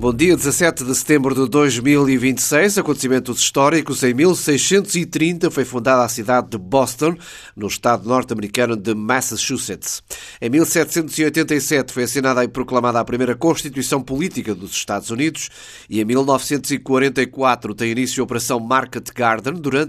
Bom dia, 17 de setembro de 2026, acontecimentos históricos. Em 1630 foi fundada a cidade de Boston, no estado norte-americano de Massachusetts. Em 1787 foi assinada e proclamada a primeira Constituição Política dos Estados Unidos e em 1944 tem início a Operação Market Garden durante